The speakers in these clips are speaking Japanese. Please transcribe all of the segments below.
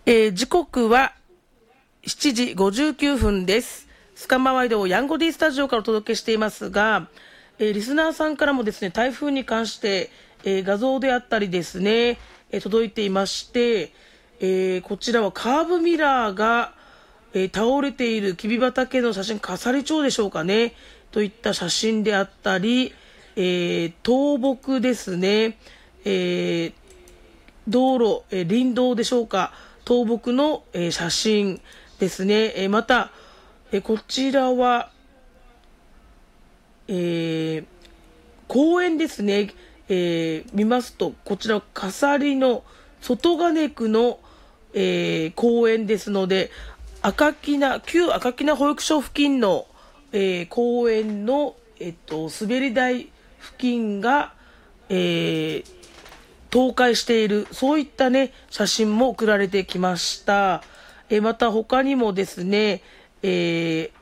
時刻は7時59分です。スカンマワイドヤンゴディスタジオからお届けしていますが、リスナーさんからもですね、台風に関して、画像であったりですね、届いていまして、こちらはカーブミラーが、倒れているきび畑の写真、笠利町でしょうかね、といった写真であったり、倒木ですね、道路、林道でしょうか、倒木の、写真ですね。また、こちらは、公園ですね。見ますと、こちら笠利の外金区の、公園ですので、旧赤木名保育所付近の、公園の、滑り台付近が、倒壊している、そういったね、写真も送られてきました。また他にもですね、先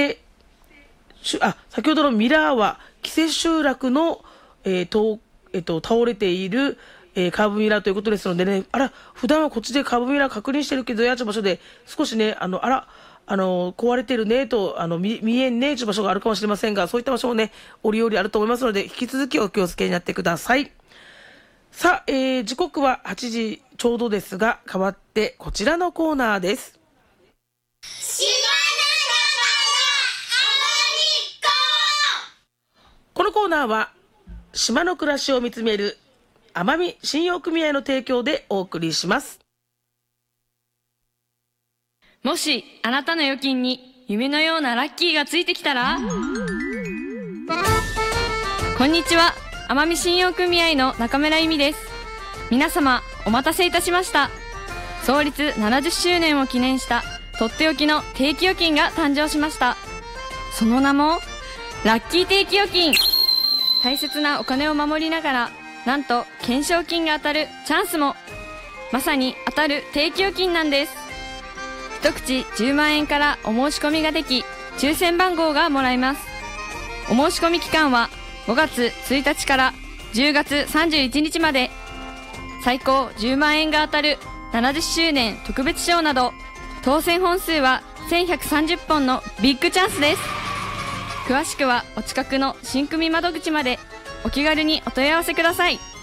ほどのミラーは木瀬集落の、倒れている、カーブミラーということですのでね、普段はこっちでカーブミラー確認してるけど、やつ場所で少しね、壊れてるねと、見えんねという場所があるかもしれませんが、そういった場所もね、折々あると思いますので、引き続きお気をつけになってください。さあ、時刻は8時ちょうどですが、変わってこちらのコーナーです。このコーナーは島の暮らしを見つめる奄美信用組合の提供でお送りします。 もしあなたの預金に夢のようなラッキーがついてきたら、こんにちは、奄美信用組合の中村由美です。皆様お待たせいたしました。創立70周年を記念したとっておきの定期預金が誕生しました。その名もラッキー定期預金。大切なお金を守りながら、なんと懸賞金が当たるチャンスも。まさに当たる定期預金なんです。一口10万円からお申し込みができ、抽選番号がもらえます。お申し込み期間は5月1日から10月31日まで。最高10万円が当たる70周年特別賞など、当選本数は1130本のビッグチャンスです。詳しくはお近くの新組窓口までお気軽にお問い合わせください。